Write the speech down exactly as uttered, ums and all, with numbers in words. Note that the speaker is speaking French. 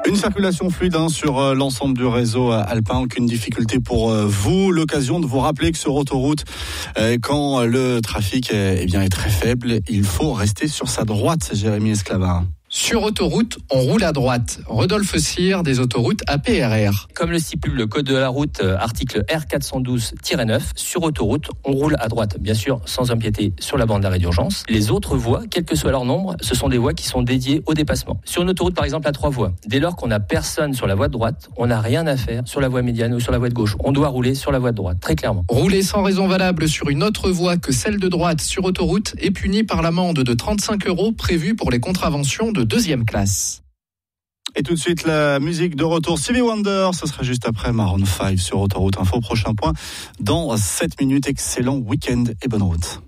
Une circulation fluide hein, sur euh, l'ensemble du réseau euh, alpin, aucune difficulté pour euh, vous. L'occasion de vous rappeler que sur autoroute, euh, quand le trafic est, eh bien, est très faible, il faut rester sur sa droite, Jérémy Esclavin. Sur autoroute, on roule à droite. Rodolphe Cyr, des autoroutes A P R R. Comme le stipule le code de la route, euh, article R quatre cent douze tiret neuf, sur autoroute, on roule à droite, bien sûr, sans empiéter sur la bande d'arrêt d'urgence. Les autres voies, quel que soit leur nombre, ce sont des voies qui sont dédiées au dépassement. Sur une autoroute, par exemple, à trois voies, dès lors qu'on n'a personne sur la voie de droite, on n'a rien à faire sur la voie médiane ou sur la voie de gauche. On doit rouler sur la voie de droite, très clairement. Rouler sans raison valable sur une autre voie que celle de droite sur autoroute est puni par l'amende de trente-cinq euros prévue pour les contraventions de deuxième classe. Et tout de suite, la musique de retour. Stevie Wonder, ce sera juste après Maroon cinq sur Autoroute Info. Prochain point dans sept minutes. Excellent week-end et bonne route.